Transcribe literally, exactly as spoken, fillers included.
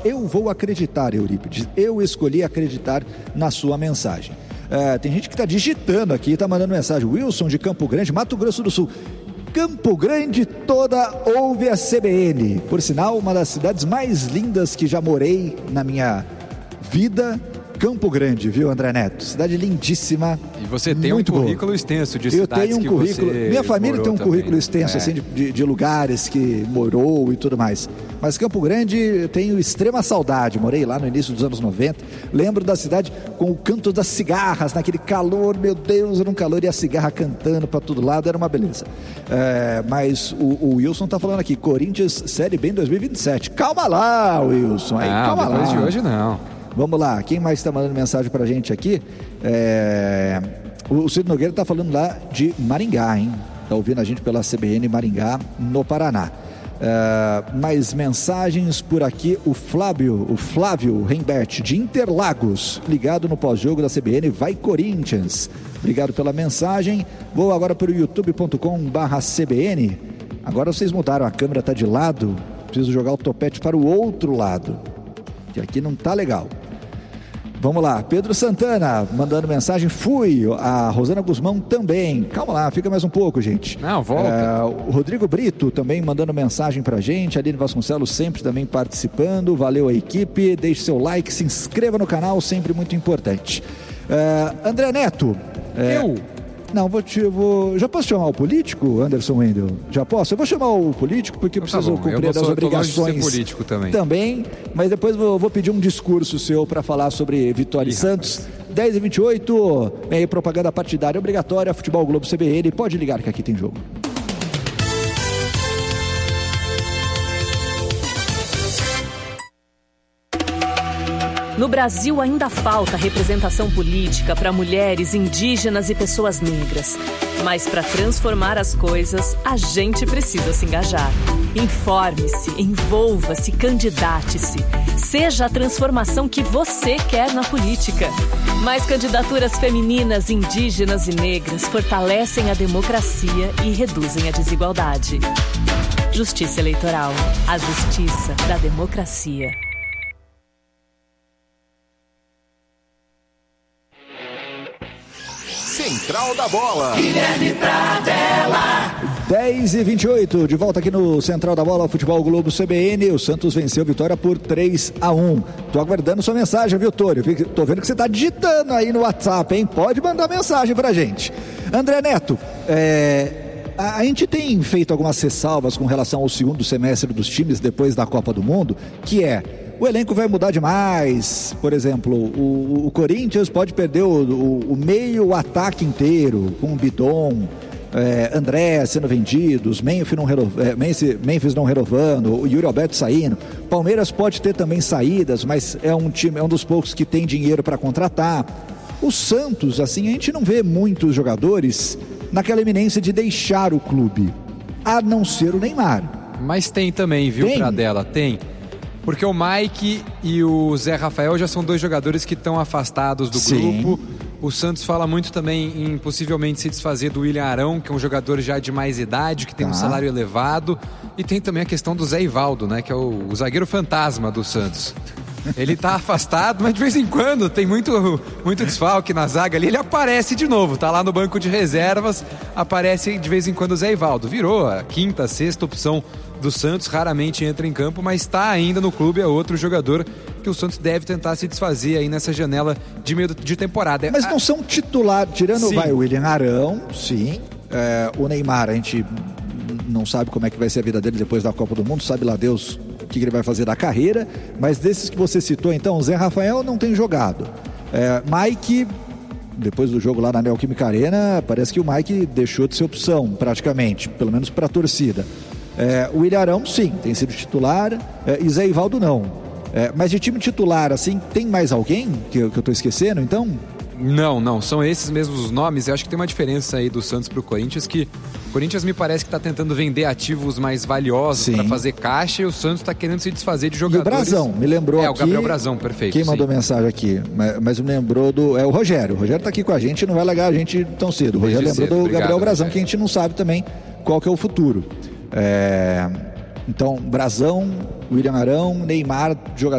eu vou acreditar, Eurípides. Eu escolhi acreditar na sua mensagem. É, tem gente que está digitando aqui, está mandando mensagem. Wilson de Campo Grande, Mato Grosso do Sul. Campo Grande toda ouve a C B N. Por sinal, uma das cidades mais lindas que já morei na minha vida. Campo Grande, viu, André Neto? Cidade lindíssima. E você tem um currículo boa. extenso de cidades. Eu tenho um que currículo. Você Minha família tem um também. currículo extenso, é. assim, de, de, de lugares que morou e tudo mais. Mas Campo Grande eu tenho extrema saudade. Morei lá no início dos anos noventa. Lembro da cidade com o canto das cigarras, naquele calor, meu Deus, era um calor, e a cigarra cantando para todo lado, era uma beleza. É, mas o, o Wilson tá falando aqui, Corinthians Série B em dois mil e vinte e sete. Calma lá, Wilson. Aí, não, calma depois lá. de hoje não. Vamos lá, quem mais está mandando mensagem pra gente aqui? É... O Cid Nogueira está falando lá de Maringá, hein? Está ouvindo a gente pela C B N Maringá, no Paraná. É... Mais mensagens por aqui, o Flávio, o Flávio Rembert, de Interlagos, ligado no pós-jogo da C B N, vai Corinthians. Obrigado pela mensagem. Vou agora para o youtube ponto com barra C B N. Agora vocês mudaram, a câmera está de lado, preciso jogar o topete para o outro lado, que aqui não tá legal. Vamos lá, Pedro Santana mandando mensagem, fui, a Rosana Guzmão também, calma lá, fica mais um pouco, gente. Não, volta. É, o Rodrigo Brito também mandando mensagem pra gente, Aline Vasconcelos sempre também participando, valeu a equipe, deixe seu like, se inscreva no canal, sempre muito importante. É, André Neto. É, Eu? Não, vou te, vou, já posso chamar o político, Anderson Wendel? Já posso? Eu vou chamar o político porque eu tá preciso bom. cumprir eu as sou, obrigações. Eu político também. Também, mas depois vou, vou pedir um discurso seu para falar sobre Vitória e Santos. dez e vinte e oito, vem aí propaganda partidária obrigatória, Futebol Globo C B N, pode ligar que aqui tem jogo. No Brasil ainda falta representação política para mulheres, indígenas e pessoas negras. Mas para transformar as coisas, a gente precisa se engajar. Informe-se, envolva-se, candidate-se. Seja a transformação que você quer na política. Mais candidaturas femininas, indígenas e negras fortalecem a democracia e reduzem a desigualdade. Justiça Eleitoral. A justiça da democracia. Central da Bola. Guilherme Pradella. dez e vinte e oito, de volta aqui no Central da Bola, Futebol Globo C B N. O Santos venceu Vitória por três a um. Tô aguardando sua mensagem, viu, Tônio? Tô vendo que você tá digitando aí no WhatsApp, hein? Pode mandar mensagem pra gente. André Neto, é... a gente tem feito algumas ressalvas com relação ao segundo semestre dos times depois da Copa do Mundo, que é: o elenco vai mudar demais. Por exemplo, o, o Corinthians pode perder o, o, o meio, o ataque inteiro, com o Bidon, é, André sendo vendidos, Memphis não, renov, é, Memphis não renovando, o Yuri Alberto saindo. Palmeiras pode ter também saídas, mas é um time, é um dos poucos que tem dinheiro para contratar. O Santos, assim, a gente não vê muitos jogadores naquela eminência de deixar o clube, a não ser o Neymar. Mas tem também, viu, Tem? Pradella? Tem. Porque o Mike e o Zé Rafael já são dois jogadores que estão afastados do Sim. grupo. O Santos fala muito também em possivelmente se desfazer do William Arão, que é um jogador já de mais idade, que tem Tá. um salário elevado. E tem também a questão do Zé Ivaldo, né, que é o, o zagueiro fantasma do Santos. Ele tá afastado, mas de vez em quando tem muito, muito desfalque na zaga ali. Ele aparece de novo, tá lá no banco de reservas, aparece de vez em quando o Zé Ivaldo. Virou a quinta, sexta opção do Santos, raramente entra em campo, mas está ainda no clube, é outro jogador que o Santos deve tentar se desfazer aí nessa janela de meio de temporada. Mas não são titular, tirando Sim. vai, o William Arão, sim, é, o Neymar, a gente não sabe como é que vai ser a vida dele depois da Copa do Mundo, sabe lá Deus o que ele vai fazer da carreira, mas desses que você citou então, o Zé Rafael não tem jogado, é, Mike, depois do jogo lá na Neoquímica Arena, parece que o Mike deixou de ser opção praticamente, pelo menos para a torcida. É, o William Arão, sim, tem sido titular, é, e Zé Ivaldo não. É, mas de time titular, assim, tem mais alguém que, eu, que eu tô esquecendo, então? Não, não, são esses mesmos os nomes. Eu acho que tem uma diferença aí do Santos pro Corinthians, que o Corinthians me parece que tá tentando vender ativos mais valiosos para fazer caixa, e o Santos tá querendo se desfazer de jogadores. E o Brazão, me lembrou é, aqui... É, o Gabriel Brazão, perfeito. Quem mandou sim. mensagem aqui, mas, mas me lembrou do... É o Rogério, o Rogério tá aqui com a gente, não vai largar a gente tão cedo. O Rogério lembrou cedo. do Obrigado, Gabriel Brazão, Rogério. que a gente não sabe também qual que é o futuro. É... Então, Brazão, William Arão, Neymar, jogador